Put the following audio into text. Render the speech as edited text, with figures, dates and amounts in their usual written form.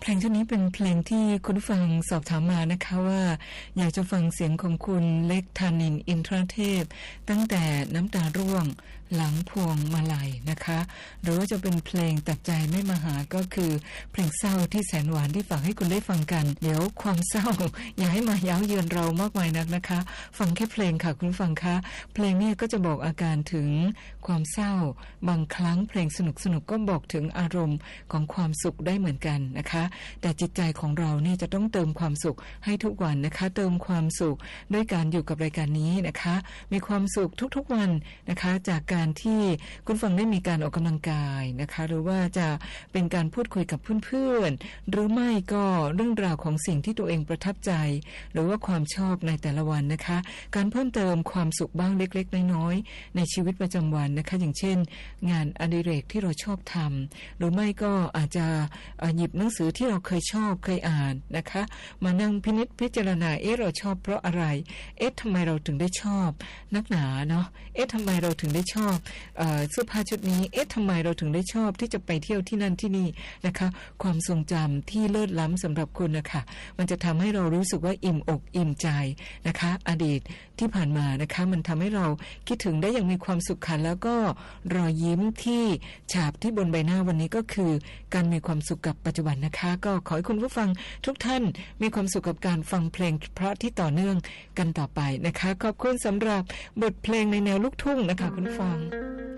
ลงชุดนี้เป็นเพลงที่คุณผู้ฟังสอบถามมานะคะว่าอยากจะฟังเสียงของคุณเล็กธานินทร์อินทรเทพตั้งแต่น้ำตาร่วงหลังพวงมาลัยนะคะหรือว่าจะเป็นเพลงตัดใจไม่มาหาก็คือเพลงเศร้าที่แสนหวานที่ฝากให้คุณได้ฟังกันเดี๋ยวความเศร้าอย่าให้มาเย้าเยือนเรามากมายนักนะคะฟังแค่เพลงค่ะคุณฟังคะเพลงนี้ก็จะบอกอาการถึงความเศร้าบางครั้งเพลงสนุกก็บอกถึงอารมณ์ของความสุขได้เหมือนกันนะคะแต่จิตใจของเราเนี่ยจะต้องเติมความสุขให้ทุกวันนะคะเติมความสุขด้วยการอยู่กับรายการนี้นะคะมีความสุขทุกๆวันนะคะจากการที่คุณฟังได้มีการออกกำลังกายนะคะหรือว่าจะเป็นการพูดคุยกับเพื่อนๆหรือไม่ก็เรื่องราวของสิ่งที่ตัวเองประทับใจหรือว่าความชอบในแต่ละวันนะคะการเพิ่มเติมความสุขบ้างเล็กๆน้อยๆในชีวิตประจำวันนะคะอย่างเช่นงานอดิเรกที่เราชอบทำหรือไม่ก็อาจจะหยิบหนังสือที่เราเคยชอบเคยอ่านนะคะมานั่งพินิจพิจารณาเราชอบเพราะอะไรทำไมเราถึงได้ชอบนักหนาเนาะทำไมเราถึงได้ชอบเสื้อผ้าชุดนี้ทำไมเราถึงได้ชอบที่จะไปเที่ยวที่นั่นที่นี่นะคะความทรงจำที่เลิศล้ำสำหรับคุณนะคะมันจะทำให้เรารู้สึกว่าอิ่มอกอิ่มใจนะคะอดีตที่ผ่านมานะคะมันทำให้เราคิดถึงได้อย่างมีความสุขค่ะแล้วก็รอยยิ้มที่ฉาบที่บนใบหน้าวันนี้ก็คือการมีความสุขกับปัจจุบันนะคะก็ขอให้คุณผู้ฟังทุกท่านมีความสุขกับการฟังเพลงเพราะที่ต่อเนื่องกันต่อไปนะคะขอบคุณสำหรับบทเพลงในแนวลูกทุ่งนะคะคุณผู้ฟัง